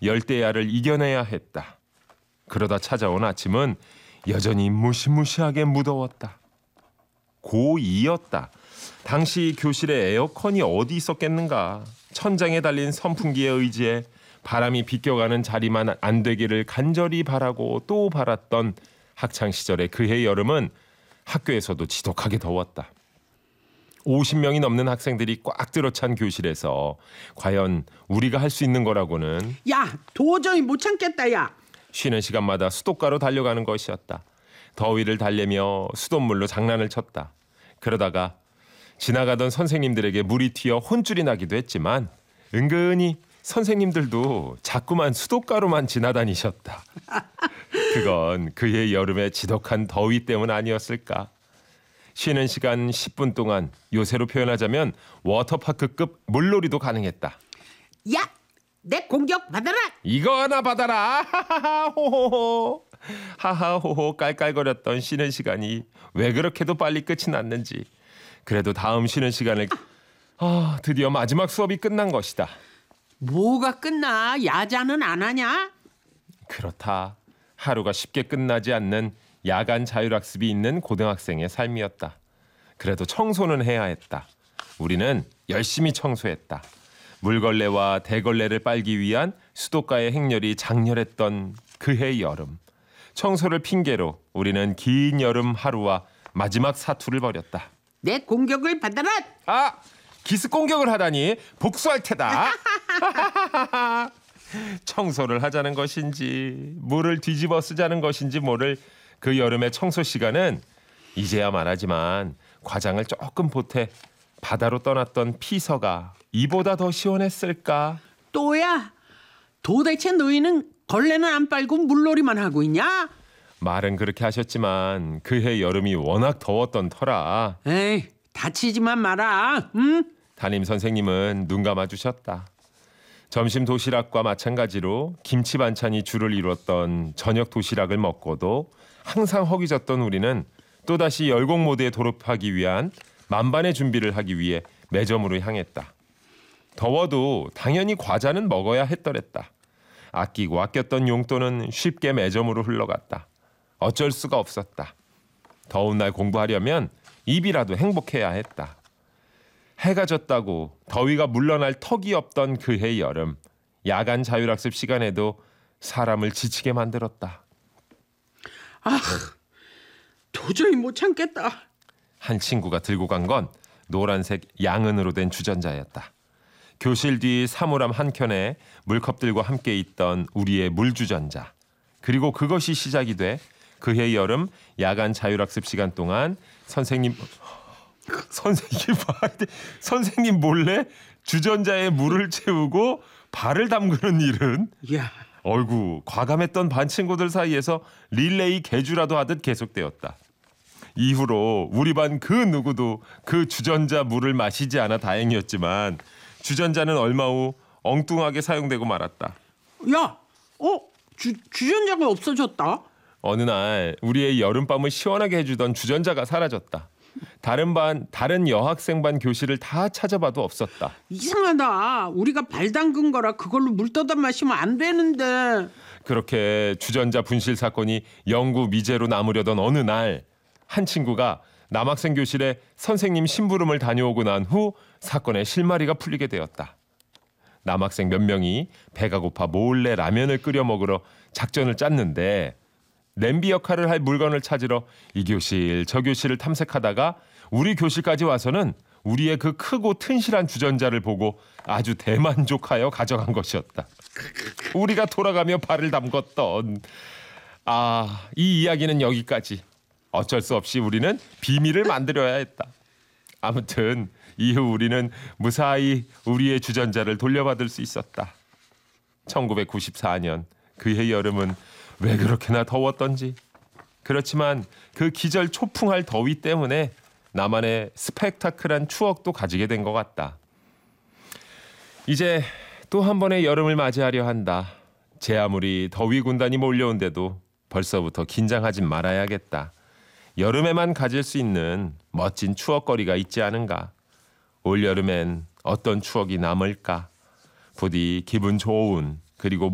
열대야를 이겨내야 했다. 그러다 찾아온 아침은 여전히 무시무시하게 무더웠다. 고2였다. 당시 교실에 에어컨이 어디 있었겠는가. 천장에 달린 선풍기에 의지해 바람이 비껴가는 자리만 안 되기를 간절히 바라고 또 바랐던 학창시절의 그해 여름은 학교에서도 지독하게 더웠다. 50명이 넘는 학생들이 꽉 들어찬 교실에서 과연 우리가 할 수 있는 거라고는 야, 도저히 못 참겠다, 야. 쉬는 시간마다 수도가로 달려가는 것이었다. 더위를 달래며 수돗물로 장난을 쳤다. 그러다가 지나가던 선생님들에게 물이 튀어 혼쭐이 나기도 했지만 은근히 선생님들도 자꾸만 수도가로만 지나다니셨다. 그건 그해 여름의 지독한 더위 때문 아니었을까. 쉬는 시간 10분 동안 요새로 표현하자면 워터파크급 물놀이도 가능했다. 야, 내 공격 받아라. 이거 하나 받아라. 하하호호. 하하호호 깔깔거렸던 쉬는 시간이 왜 그렇게도 빨리 끝이 났는지. 그래도 다음 쉬는 시간을 드디어 마지막 수업이 끝난 것이다. 뭐가 끝나? 야자는 안 하냐? 그렇다. 하루가 쉽게 끝나지 않는 야간 자율학습이 있는 고등학생의 삶이었다. 그래도 청소는 해야 했다. 우리는 열심히 청소했다. 물걸레와 대걸레를 빨기 위한 수도가의 행렬이 장렬했던 그해 여름. 청소를 핑계로 우리는 긴 여름 하루와 마지막 사투를 벌였다. 내 공격을 받아라. 기습 공격을 하다니 복수할 테다. 청소를 하자는 것인지 물을 뒤집어 쓰자는 것인지 모를 그 여름의 청소 시간은 이제야 말하지만 과장을 조금 보태 바다로 떠났던 피서가 이보다 더 시원했을까? 또야, 도대체 너희는 걸레는 안 빨고 물놀이만 하고 있냐? 말은 그렇게 하셨지만 그해 여름이 워낙 더웠던 터라. 에이, 다치지만 마라. 응? 담임 선생님은 눈 감아주셨다. 점심 도시락과 마찬가지로 김치 반찬이 주를 이뤘던 저녁 도시락을 먹고도 항상 허기졌던 우리는 또다시 열공 모드에 돌입하기 위한 만반의 준비를 하기 위해 매점으로 향했다. 더워도 당연히 과자는 먹어야 했더랬다. 아끼고 아꼈던 용돈은 쉽게 매점으로 흘러갔다. 어쩔 수가 없었다. 더운 날 공부하려면 입이라도 행복해야 했다. 해가 졌다고 더위가 물러날 턱이 없던 그해 여름. 야간 자율학습 시간에도 사람을 지치게 만들었다. 도저히 못 참겠다. 한 친구가 들고 간 건 노란색 양은으로 된 주전자였다. 교실 뒤 사물함 한켠에 물컵들과 함께 있던 우리의 물주전자. 그리고 그것이 시작이 돼 그해 여름 야간 자율학습 시간 동안 선생님 몰래 주전자에 물을 채우고 발을 담그는 일은 야, 어이구 과감했던 반 친구들 사이에서 릴레이 개주라도 하듯 계속되었다. 이후로 우리 반 그 누구도 그 주전자 물을 마시지 않아 다행이었지만 주전자는 얼마 후 엉뚱하게 사용되고 말았다. 야, 주전자가 없어졌다. 어느 날 우리의 여름밤을 시원하게 해주던 주전자가 사라졌다. 다른 여학생 반 교실을 다 찾아봐도 없었다. 이상하다. 우리가 발 담근 거라 그걸로 물 떠다 마시면 안 되는데. 그렇게 주전자 분실 사건이 영구 미제로 남으려던 어느 날 한 친구가 남학생 교실에 선생님 심부름을 다녀오고 난 후 사건의 실마리가 풀리게 되었다. 남학생 몇 명이 배가 고파 몰래 라면을 끓여 먹으러 작전을 짰는데 냄비 역할을 할 물건을 찾으러 이 교실 저 교실을 탐색하다가 우리 교실까지 와서는 우리의 그 크고 튼실한 주전자를 보고 아주 대만족하여 가져간 것이었다. 우리가 돌아가며 발을 담궜던 이 이야기는 여기까지. 어쩔 수 없이 우리는 비밀을 만들어야 했다. 아무튼 이후 우리는 무사히 우리의 주전자를 돌려받을 수 있었다. 1994년 그해 여름은 왜 그렇게나 더웠던지. 그렇지만 그 기절 초풍할 더위 때문에 나만의 스펙타클한 추억도 가지게 된 것 같다. 이제 또 한 번의 여름을 맞이하려 한다. 제 아무리 더위 군단이 몰려온데도 벌써부터 긴장하지 말아야겠다. 여름에만 가질 수 있는 멋진 추억거리가 있지 않은가. 올여름엔 어떤 추억이 남을까. 부디 기분 좋은 그리고